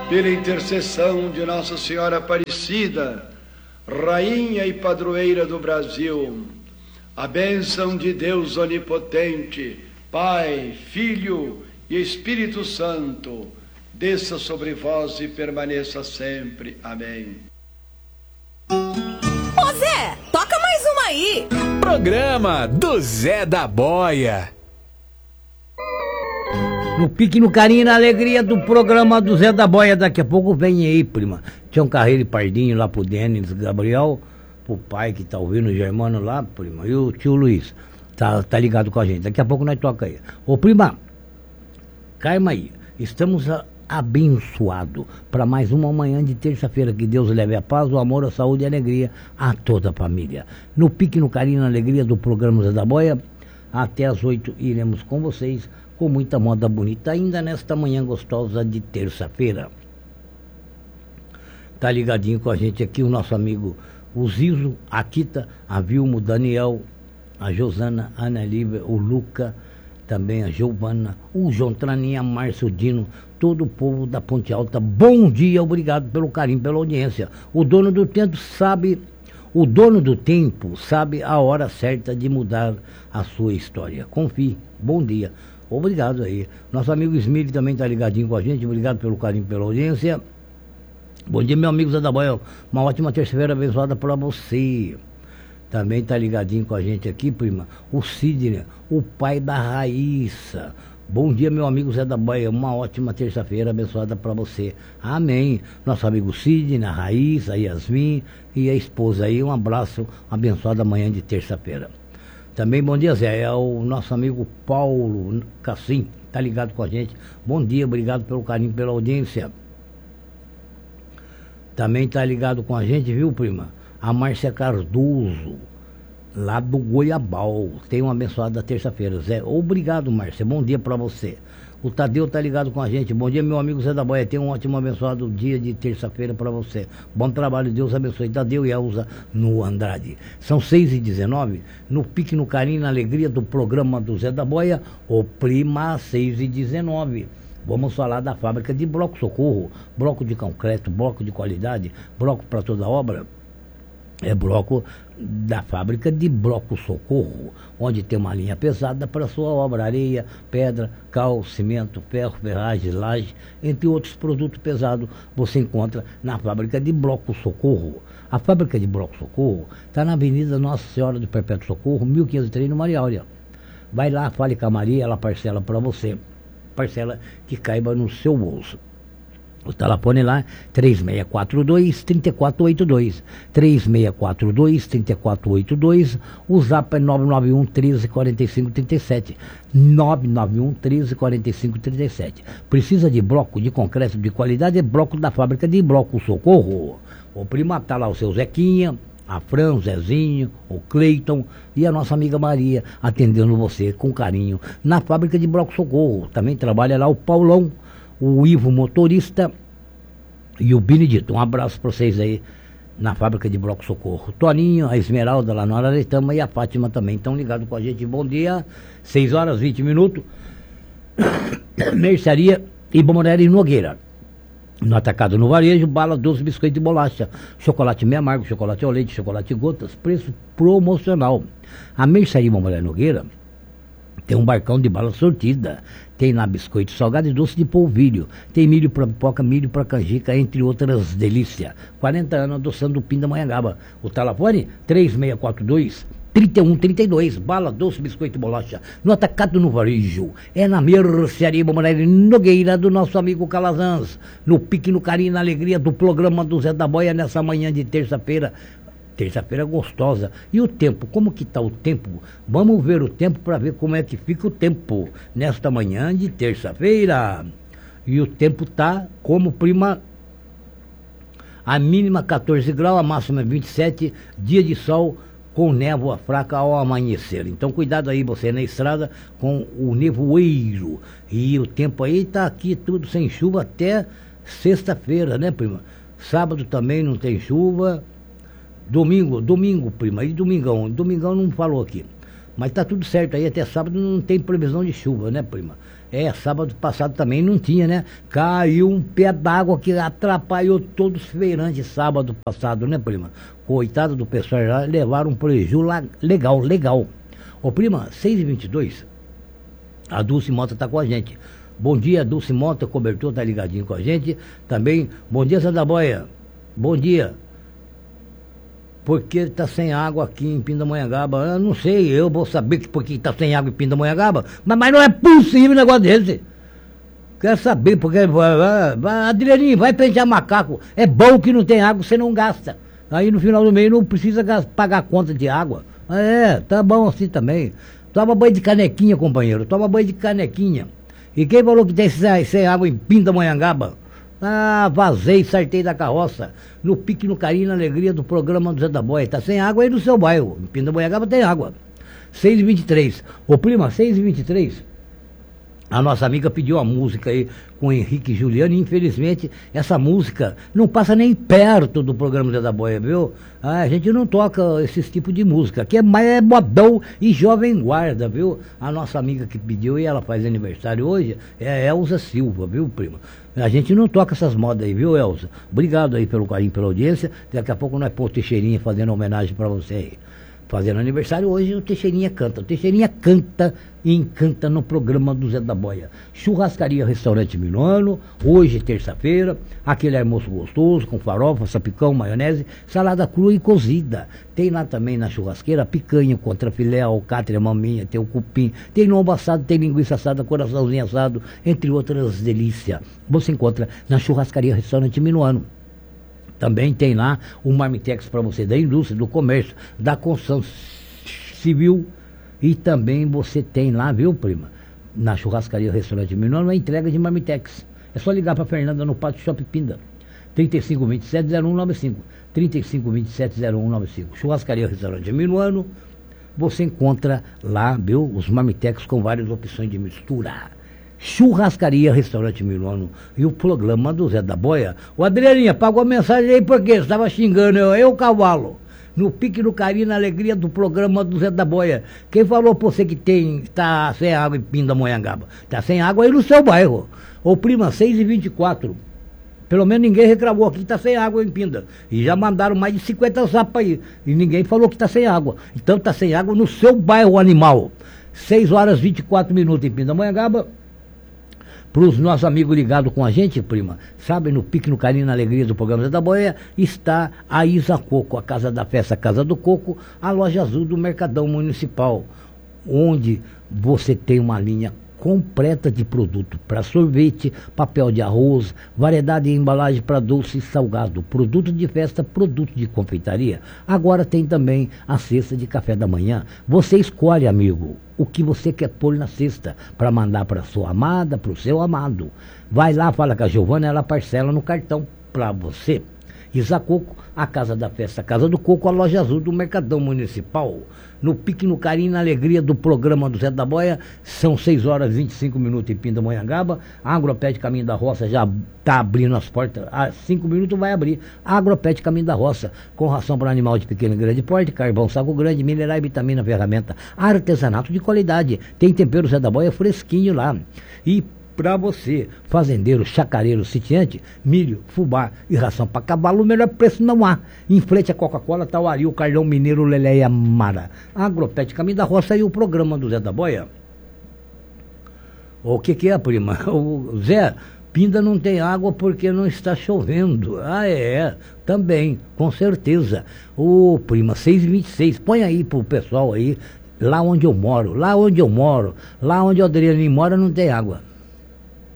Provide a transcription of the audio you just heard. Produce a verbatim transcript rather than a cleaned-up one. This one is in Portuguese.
pela intercessão de Nossa Senhora Aparecida, Rainha e Padroeira do Brasil, a bênção de Deus Onipotente, Pai, Filho e Espírito Santo, desça sobre vós e permaneça sempre. Amém. Ô Zé, toca mais uma aí. Programa do Zé da Boia. No pique, no carinho e na alegria do programa do Zé da Boia. Daqui a pouco vem aí, prima. Tião Carreiro e Pardinho lá pro Denis Gabriel, pro pai que tá ouvindo, o Germano lá, prima. E o tio Luiz, tá, tá ligado com a gente. Daqui a pouco nós toca aí. Ô prima, calma aí. Estamos a, abençoados para mais uma manhã de terça-feira. Que Deus leve a paz, o amor, a saúde e a alegria a toda a família. No pique, no carinho e na alegria do programa Zé da Boia, até às oito iremos com vocês, com muita moda bonita, ainda nesta manhã gostosa de terça-feira. Tá ligadinho com a gente aqui o nosso amigo o Zizo, a Kita, a Vilmo, o Daniel, a Josana, a Ana Lívia, o Luca, também a Giovana, o João Traninha, Márcio Dino, todo o povo da Ponte Alta. Bom dia, obrigado pelo carinho, pela audiência. O dono do tempo sabe, o dono do tempo sabe a hora certa de mudar a sua história. Confie. Bom dia. Obrigado aí. Nosso amigo Smith também está ligadinho com a gente. Obrigado pelo carinho, pela audiência. Bom dia, meu amigo Zé da Boia. Uma ótima terça-feira abençoada para você. Também está ligadinho com a gente aqui, prima, o Sidney, o pai da Raíssa. Bom dia, meu amigo Zé da Boia. Uma ótima terça-feira abençoada para você. Amém. Nosso amigo Sidney, a Raíssa, a Yasmin e a esposa aí. Um abraço, abençoada manhã de terça-feira. Também bom dia, Zé, é o nosso amigo Paulo Cassim, tá ligado com a gente. Bom dia, obrigado pelo carinho, pela audiência. Também tá ligado com a gente, viu, prima? A Márcia Cardoso, lá do Goiabal. Tem uma abençoada terça-feira, Zé. Obrigado, Márcia, bom dia pra você. O Tadeu tá ligado com a gente. Bom dia, meu amigo Zé da Boia. Tenha um ótimo, abençoado dia de terça-feira para você. Bom trabalho, Deus abençoe. Tadeu e Elza no Andrade. São seis e dezenove, no pique, no carinho, na alegria do programa do Zé da Boia, o Prima seis e dezenove. Vamos falar da fábrica de bloco socorro, bloco de concreto, bloco de qualidade, bloco para toda obra. É bloco da fábrica de bloco socorro, onde tem uma linha pesada para sua obra, areia, pedra, cal, cimento, ferro, ferragem, laje, entre outros produtos pesados, você encontra na fábrica de bloco socorro. A fábrica de bloco socorro está na Avenida Nossa Senhora do Perpétuo Socorro, mil quinhentos e três, no Mariáurea. Vai lá, fale com a Maria, ela parcela para você, parcela que caiba no seu bolso. O telefone lá, três seis quatro dois, três quatro oito dois, três seis quatro dois, três quatro oito dois, o zap é nove nove um, treze, quarenta e cinco, trinta e sete, nove nove um, treze, quarenta e cinco, trinta e sete. Precisa de bloco de concreto de qualidade, é bloco da fábrica de bloco socorro. O prima tá lá o seu Zequinha, a Fran, o Zezinho, o Cleiton e a nossa amiga Maria, atendendo você com carinho na fábrica de bloco socorro. Também trabalha lá o Paulão, o Ivo motorista e o Benedito. Um abraço para vocês aí na fábrica de bloco socorro. Toninho, a Esmeralda lá na Araretama e a Fátima também estão ligados com a gente. Bom dia, seis horas e vinte minutos. Mercearia e Bomorelli Nogueira. No atacado, no varejo, bala, doce, biscoito e bolacha, chocolate meio amargo, chocolate ao leite, chocolate gotas, preço promocional. A Mercearia Bomorelli Nogueira tem um barcão de bala sortida. Tem lá biscoito salgado e doce de polvilho. Tem milho para pipoca, milho para canjica, entre outras delícias. quarenta anos adoçando o Pindamonhangaba. O telefone três seis quatro dois, três um três dois. Bala, doce, biscoito e bolacha. No atacado, no varejo. É na Mercearia Bomorelli Nogueira do nosso amigo Calazans. No pique, no carinho, na alegria do programa do Zé da Boia nessa manhã de terça-feira. Terça-feira gostosa. E o tempo? Como que está o tempo? Vamos ver o tempo para ver como é que fica o tempo nesta manhã de terça-feira. E o tempo está como, prima? A mínima quatorze graus, a máxima vinte e sete, dia de sol com névoa fraca ao amanhecer. Então cuidado aí você na estrada com o nevoeiro. E o tempo aí está aqui tudo sem chuva até sexta-feira, né, prima? Sábado também não tem chuva. Domingo, domingo, prima, e domingão, domingão não falou aqui, mas tá tudo certo aí, até sábado não tem previsão de chuva, né, prima? É, sábado passado também não tinha, né? Caiu um pé d'água que atrapalhou todos os feirantes sábado passado, né, prima? Coitado do pessoal, já levaram um prejuízo lá, legal, legal. Ô, prima, seis e vinte e dois, a Dulce Mota tá com a gente. Bom dia, Dulce Mota, cobertor, tá ligadinho com a gente. Também, bom dia, Zé da Boia. Bom dia. Porque tá sem água aqui em Pindamonhangaba. Eu não sei, eu vou saber que porque tá sem água em Pindamonhangaba, mas, mas não é possível um negócio desse. Quero saber, porque vai, vai, Adrianinho, vai pentear macaco. É bom que não tem água, você não gasta. Aí no final do mês não precisa gastar, pagar a conta de água. É, tá bom assim também. Toma banho de canequinha, companheiro. Toma banho de canequinha. E quem falou que tem sem, sem água em Pindamonhangaba? Ah, vazei, sartei da carroça. No pique, no carinho, na alegria do programa do Zé da Boia. Tá sem água aí no seu bairro. Em Pindamonhangaba tem água. seis e vinte e três. Ô, prima, seis e vinte e três. A nossa amiga pediu uma música aí com o Henrique e Juliano, e infelizmente essa música não passa nem perto do programa Zé da Boia, viu? Ah, a gente não toca esse tipo de música, que é mais é modão e jovem guarda, viu? A nossa amiga que pediu, e ela faz aniversário hoje, é a Elza Silva, viu, prima? A gente não toca essas modas aí, viu, Elza? Obrigado aí pelo carinho, pela audiência. Daqui a pouco nós pôr o Teixeirinha fazendo homenagem pra você aí. Fazendo aniversário hoje, o Teixeirinha canta. O Teixeirinha canta e encanta no programa do Zé da Boia. Churrascaria Restaurante Milano, hoje, terça-feira, aquele almoço gostoso, com farofa, sapicão, maionese, salada crua e cozida. Tem lá também na churrasqueira picanha, contrafilé, alcatra, maminha, tem o cupim, tem lombo assado, tem linguiça assada, coraçãozinho assado, entre outras delícias. Você encontra na Churrascaria Restaurante Milano. Também tem lá o Marmitex para você da indústria, do comércio, da construção civil. E também você tem lá, viu, prima? Na Churrascaria Restaurante Milano, a entrega de Marmitex. É só ligar para Fernanda no Pátio Shopping Pinda. trinta e cinco, vinte e sete, zero um nove cinco. trinta e cinco, vinte e sete, zero um nove cinco. Churrascaria Restaurante Milano. Você encontra lá, viu, os Marmitex com várias opções de mistura. Churrascaria Restaurante Milano e o programa do Zé da Boia. O Adrianinha pagou a mensagem aí porque estava xingando eu, eu cavalo. No pique, no carinho, na alegria do programa do Zé da Boia. Quem falou pra você que tem, tá sem água em Pindamonhangaba? Tá sem água aí no seu bairro. Ô prima, seis e vinte e quatro. Pelo menos ninguém reclamou aqui que tá sem água em Pinda. E já mandaram mais de cinquenta zapas aí. E ninguém falou que tá sem água. Então tá sem água no seu bairro, animal. seis horas e vinte e quatro minutos em Pindamonhangaba. Para os nossos amigos ligados com a gente, prima, sabe, no pique, no carinho, na alegria do programa Zé da Boia, está a Isa Coco, a Casa da Festa, a Casa do Coco, a loja azul do Mercadão Municipal, onde você tem uma linha completa de produto para sorvete, papel de arroz, variedade de embalagem para doce e salgado, produto de festa, produto de confeitaria. Agora tem também a cesta de café da manhã. Você escolhe, amigo, o que você quer pôr na cesta para mandar para sua amada, para o seu amado. Vai lá, fala com a Giovana, ela parcela no cartão para você. Isa Coco, a Casa da Festa, a Casa do Coco, a loja azul do Mercadão Municipal. No pique, no carinho, na alegria do programa do Zé da Boia, são seis horas e vinte e cinco minutos em Pindamonhangaba. A Agropet Caminho da Roça já está abrindo as portas, há cinco minutos vai abrir. A Agropet Caminho da Roça, com ração para animal de pequeno e grande porte, carvão, saco grande, mineral e vitamina, ferramenta, artesanato de qualidade. Tem tempero Zé da Boia fresquinho lá. E para você, fazendeiro, chacareiro, sitiante, milho, fubá e ração para cavalo, o melhor preço não há. Em frente a Coca-Cola, Tauari, o Carlão Mineiro, Lelé e Amara. A Agropet Caminho da Roça e o programa do Zé da Boia. O que que é, prima? O Zé, Pinda não tem água porque não está chovendo. Ah, é, também, com certeza. Ô, prima, seis e vinte e seis, põe aí pro pessoal aí, lá onde eu moro, lá onde eu moro, lá onde o Adriano mora não tem água.